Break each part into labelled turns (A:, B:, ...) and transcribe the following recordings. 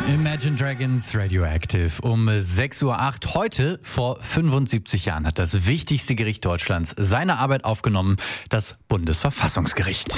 A: Imagine Dragons Radioactive um 6:08 Uhr. Heute, vor 75 Jahren, hat das wichtigste Gericht Deutschlands seine Arbeit aufgenommen, das Bundesverfassungsgericht.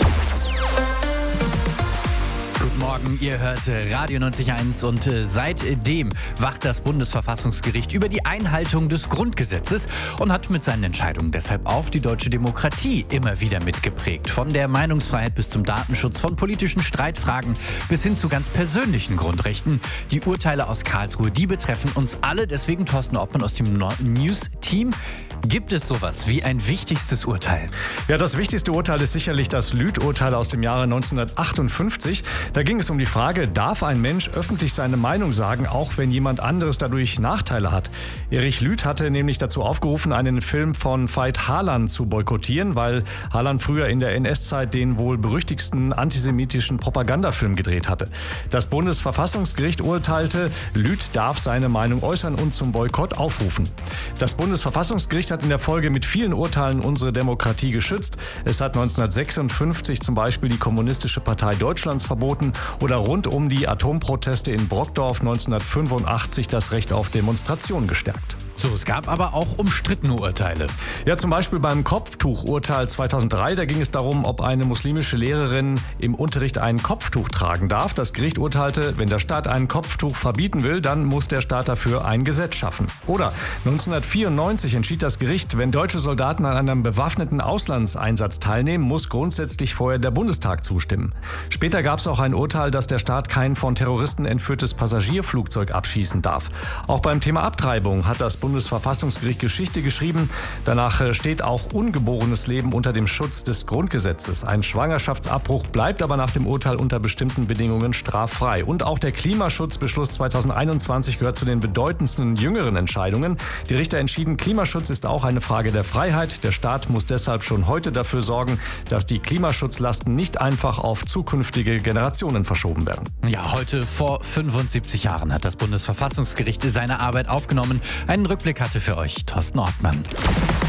A: Guten Morgen, ihr hört Radio 90.1 und seitdem wacht das Bundesverfassungsgericht über die Einhaltung des Grundgesetzes und hat mit seinen Entscheidungen deshalb auch die deutsche Demokratie immer wieder mitgeprägt. Von der Meinungsfreiheit bis zum Datenschutz, von politischen Streitfragen bis hin zu ganz persönlichen Grundrechten. Die Urteile aus Karlsruhe, die betreffen uns alle. Deswegen Thorsten Obmann aus dem News-Team. Gibt es sowas wie ein wichtigstes Urteil?
B: Ja, das wichtigste Urteil ist sicherlich das Lüth-Urteil aus dem Jahre 1958. Da ging es um die Frage, darf ein Mensch öffentlich seine Meinung sagen, auch wenn jemand anderes dadurch Nachteile hat? Erich Lüth hatte nämlich dazu aufgerufen, einen Film von Veit Harlan zu boykottieren, weil Harlan früher in der NS-Zeit den wohl berüchtigsten antisemitischen Propagandafilm gedreht hatte. Das Bundesverfassungsgericht urteilte, Lüth darf seine Meinung äußern und zum Boykott aufrufen. Das Bundesverfassungsgericht hat in der Folge mit vielen Urteilen unsere Demokratie geschützt. Es hat 1956 zum Beispiel die Kommunistische Partei Deutschlands verboten oder rund um die Atomproteste in Brockdorf 1985 das Recht auf Demonstration gestärkt.
A: So, es gab aber auch umstrittene Urteile.
B: Ja, zum Beispiel beim Kopftuchurteil 2003, da ging es darum, ob eine muslimische Lehrerin im Unterricht ein Kopftuch tragen darf. Das Gericht urteilte, wenn der Staat ein Kopftuch verbieten will, dann muss der Staat dafür ein Gesetz schaffen. Oder 1994 entschied das Gericht, wenn deutsche Soldaten an einem bewaffneten Auslandseinsatz teilnehmen, muss grundsätzlich vorher der Bundestag zustimmen. Später gab es auch ein Urteil, dass der Staat kein von Terroristen entführtes Passagierflugzeug abschießen darf. Auch beim Thema Abtreibung hat das Bundesverfassungsgericht Geschichte geschrieben. Danach steht auch ungeborenes Leben unter dem Schutz des Grundgesetzes. Ein Schwangerschaftsabbruch bleibt aber nach dem Urteil unter bestimmten Bedingungen straffrei. Und auch der Klimaschutzbeschluss 2021 gehört zu den bedeutendsten jüngeren Entscheidungen. Die Richter entschieden, Klimaschutz ist auch eine Frage der Freiheit. Der Staat muss deshalb schon heute dafür sorgen, dass die Klimaschutzlasten nicht einfach auf zukünftige Generationen verschoben werden.
A: Ja, heute vor 75 Jahren hat das Bundesverfassungsgericht seine Arbeit aufgenommen. Einen Rückblick hatte für euch Thorsten Ortmann.